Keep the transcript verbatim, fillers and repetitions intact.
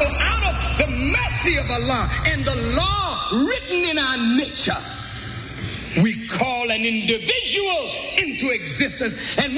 out of the mercy of Allah and the law written in our nature, we call an individual into existence. And when